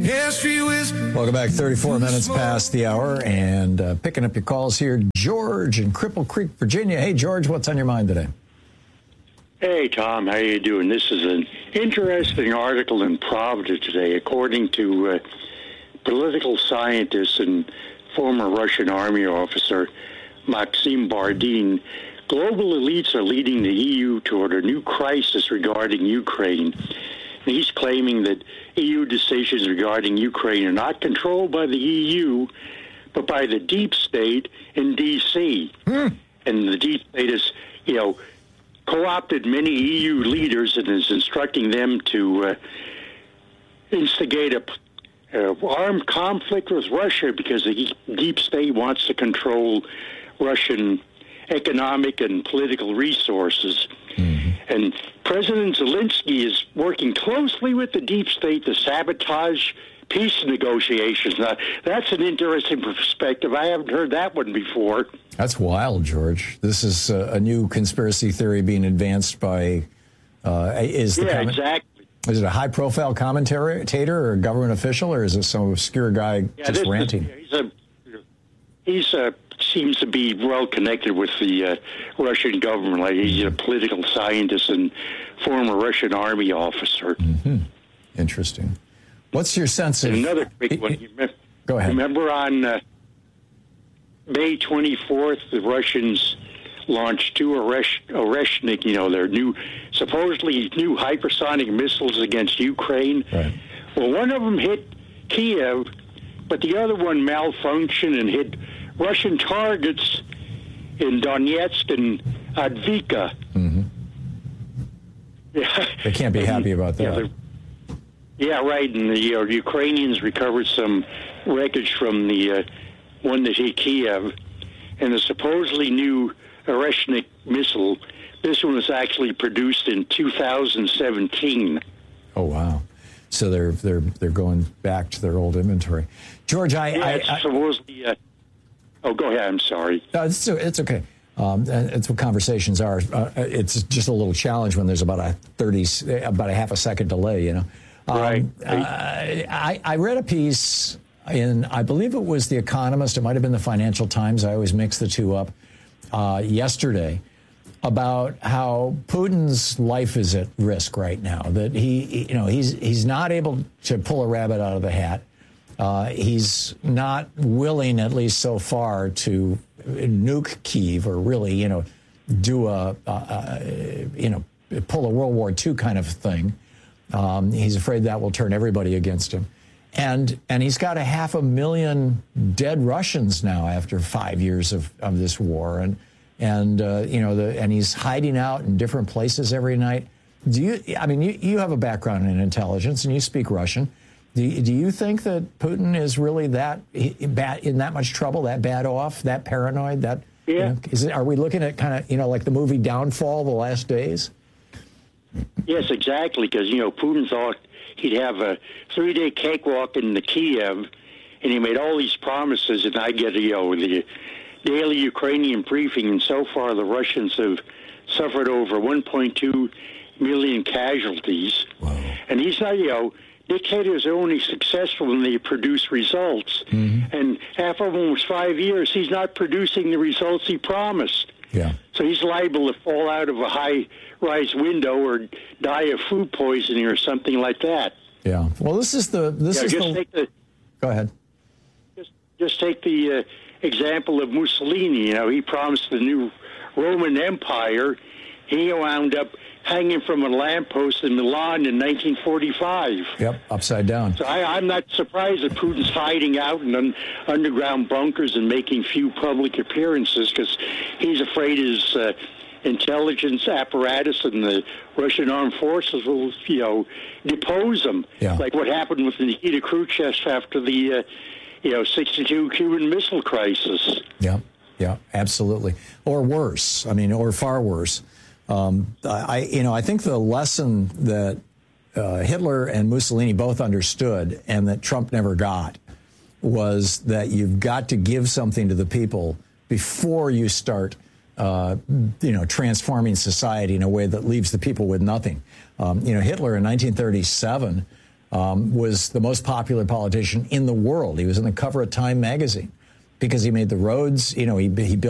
Welcome back. 34 minutes past the hour, and picking up your calls here. George in Cripple Creek, Virginia. Hey, George, what's on your mind today? Hey, Tom, how you doing? This is an interesting article in Pravda today. According to political scientist and former Russian army officer Maxim Bardin, global elites are leading the EU toward a new crisis regarding Ukraine. And he's claiming that EU decisions regarding Ukraine are not controlled by the EU, but by the deep state in D.C. And the deep state is, co-opted many EU leaders and is instructing them to instigate a armed conflict with Russia because the deep state wants to control Russian economic and political resources. And President Zelensky is working closely with the deep state to sabotage peace negotiations. Now, that's an interesting perspective. I haven't heard that one before. That's wild, George. This is a new conspiracy theory being advanced by... exactly. Is it a high-profile commentator or a government official, or is it some obscure guy just ranting? He seems to be well connected with the Russian government. Like he's a political scientist and former Russian army officer. Interesting. What's your sense of... Another quick one. Go ahead. Remember on May 24th, the Russians launched two Oreshnik, their supposedly new hypersonic missiles against Ukraine. Right. Well, one of them hit Kiev, but the other one malfunctioned and hit Russian targets in Donetsk and Advika. They can't be happy about that. Yeah, right. And the Ukrainians recovered some wreckage from the one that hit Kiev, and the supposedly new Oreshnik missile. This one was actually produced in 2017. Oh wow! So they're going back to their old inventory. George, supposedly. Oh, go ahead. I'm sorry. No, it's okay. It's what conversations are. It's just a little challenge when there's about a half a second delay. Right. I read a piece in, I believe it was The Economist. It might have been the Financial Times. I always mix the two up. Yesterday, about how Putin's life is at risk right now. That he's not able to pull a rabbit out of the hat. He's not willing, at least so far, to nuke Kyiv or really, do pull a World War II kind of thing. He's afraid that will turn everybody against him. And he's got 500,000 dead Russians now after 5 years of this war. And he's hiding out in different places every night. You have a background in intelligence and you speak Russian. Do you think that Putin is really that bad, in that much trouble, that bad off, that paranoid? Are we looking at kind of, like the movie Downfall, The Last Days? Yes, exactly, because, Putin thought he'd have a 3-day cakewalk in the Kiev, and he made all these promises, and I get, the daily Ukrainian briefing, and so far the Russians have suffered over 1.2 million casualties. Wow. And he's not, dictators are only successful when they produce results. And after almost 5 years, he's not producing the results he promised. Yeah. So he's liable to fall out of a high-rise window or die of food poisoning or something like that. Yeah. Well, Go ahead. Just take the example of Mussolini. He promised the new Roman Empire. He wound up hanging from a lamppost in Milan in 1945. Yep, upside down. So I'm not surprised that Putin's hiding out in underground bunkers and making few public appearances because he's afraid his intelligence apparatus and the Russian armed forces will, depose him. Yeah. Like what happened with Nikita Khrushchev after the, 62 Cuban Missile Crisis. Yeah, absolutely. Or worse. Or far worse. I think the lesson that Hitler and Mussolini both understood and that Trump never got was that you've got to give something to the people before you start, transforming society in a way that leaves the people with nothing. Hitler in 1937 was the most popular politician in the world. He was on the cover of Time magazine because he made the roads. He built